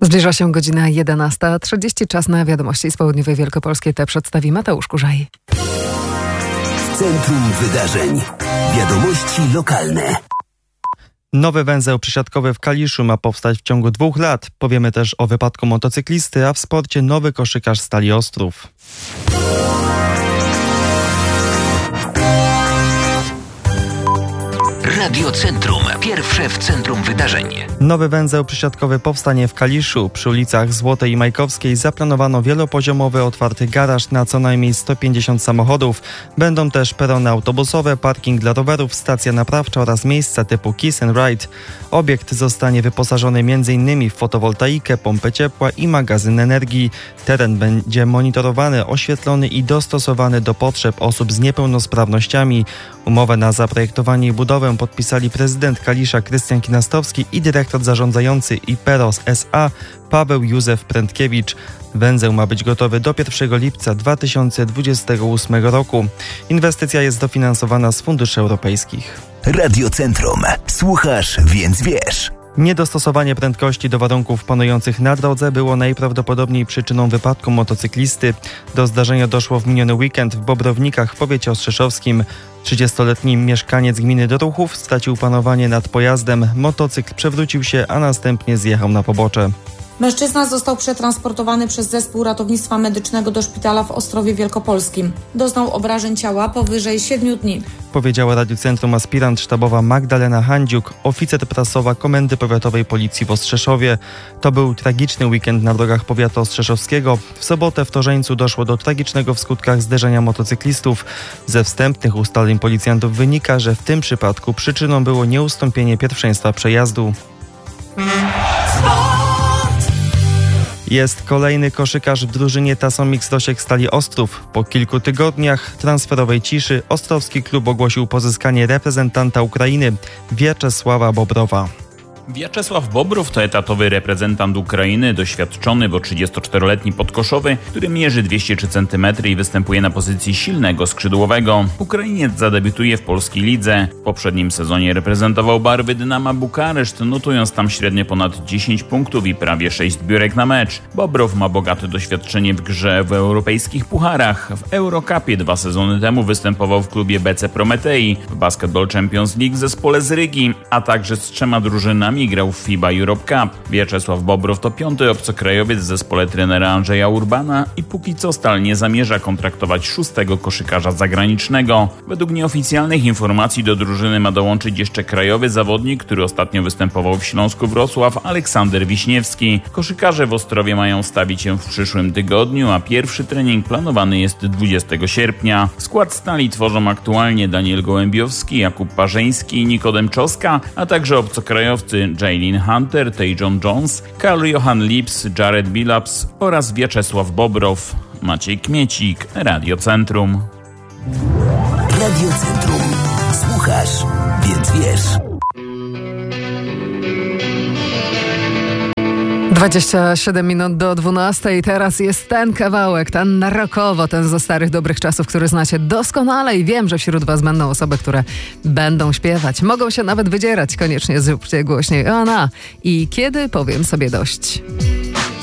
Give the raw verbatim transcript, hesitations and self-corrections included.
Zbliża się godzina jedenasta trzydzieści. Czas na wiadomości z południowej Wielkopolskiej. Te przedstawi Mateusz Kurzaj. W centrum wydarzeń. Wiadomości lokalne. Nowy węzeł przesiadkowy w Kaliszu ma powstać w ciągu dwóch lat. Powiemy też o wypadku motocyklisty, a w sporcie nowy koszykarz Stali Ostrów. Radio Centrum. Pierwsze w centrum wydarzeń. Nowy węzeł przesiadkowy powstanie w Kaliszu. Przy ulicach Złotej i Majkowskiej zaplanowano wielopoziomowy otwarty garaż na co najmniej sto pięćdziesiąt samochodów. Będą też perony autobusowe, parking dla rowerów, stacja naprawcza oraz miejsca typu Kiss and Ride. Obiekt zostanie wyposażony między innymi w fotowoltaikę, pompę ciepła i magazyn energii. Teren będzie monitorowany, oświetlony i dostosowany do potrzeb osób z niepełnosprawnościami. Umowę na zaprojektowanie i budowę podpisali prezydent Kalisza Krystian Kinastowski i dyrektor zarządzający Iperos S A Paweł Józef Prędkiewicz. Węzeł ma być gotowy do pierwszego lipca dwa tysiące dwudziestego ósmego roku. Inwestycja jest dofinansowana z funduszy europejskich. Radio Centrum. Słuchasz, więc wiesz. Niedostosowanie prędkości do warunków panujących na drodze było najprawdopodobniej przyczyną wypadku motocyklisty. Do zdarzenia doszło w miniony weekend w Bobrownikach w powiecie ostrzeszowskim. trzydziestoletni mieszkaniec gminy Doruchów stracił panowanie nad pojazdem. Motocykl przewrócił się, a następnie zjechał na pobocze. Mężczyzna został przetransportowany przez zespół ratownictwa medycznego do szpitala w Ostrowie Wielkopolskim. Doznał obrażeń ciała powyżej siedmiu dni. Powiedziała Radiu Centrum aspirant sztabowa Magdalena Handziuk, oficer prasowa Komendy Powiatowej Policji w Ostrzeszowie. To był tragiczny weekend na drogach powiatu ostrzeszowskiego. W sobotę w Torzeńcu doszło do tragicznego w skutkach zderzenia motocyklistów. Ze wstępnych ustaleń policjantów wynika, że w tym przypadku przyczyną było nieustąpienie pierwszeństwa przejazdu. Jest kolejny koszykarz w drużynie Tasomix Rosiek Stali Ostrów. Po kilku tygodniach transferowej ciszy ostrowski klub ogłosił pozyskanie reprezentanta Ukrainy Wiaczesława Bobrowa. Wiaczesław Bobrów to etatowy reprezentant Ukrainy, doświadczony, bo trzydziestoczteroletni podkoszowy, który mierzy dwieście trzy centymetry i występuje na pozycji silnego skrzydłowego. Ukrainiec zadebiutuje w polskiej lidze. W poprzednim sezonie reprezentował barwy Dynama Bukareszt, notując tam średnio ponad dziesięć punktów i prawie sześć zbiórek na mecz. Bobrow ma bogate doświadczenie w grze w europejskich pucharach. W Eurocupie dwa sezony temu występował w klubie B C Prometei, w Basketball Champions League w zespole z Rygi, a także z trzema drużynami grał w FIBA Europe Cup. Wiaczesław Bobrow to piąty obcokrajowiec w zespole trenera Andrzeja Urbana i póki co Stal nie zamierza kontraktować szóstego koszykarza zagranicznego. Według nieoficjalnych informacji do drużyny ma dołączyć jeszcze krajowy zawodnik, który ostatnio występował w Śląsku Wrocław, Aleksander Wiśniewski. Koszykarze w Ostrowie mają stawić się w przyszłym tygodniu, a pierwszy trening planowany jest dwudziestego sierpnia. Skład Stali tworzą aktualnie Daniel Gołębiowski, Jakub Parzeński i Nikodem Czoska, a także obcokrajowcy Jaylin Hunter, Tejon Jones, Karl Johan Lips, Jared Billups oraz Wiaczesław Bobrow. Maciej Kmiecik, Radio Centrum. Radio Centrum. Słuchasz, więc wiesz. dwadzieścia siedem minut do dwunastej. Teraz jest ten kawałek, ten rockowo, ten ze starych dobrych czasów, który znacie doskonale i wiem, że wśród was będą osoby, które będą śpiewać. Mogą się nawet wydzierać. Koniecznie zróbcie głośniej. Ona. I kiedy powiem sobie dość.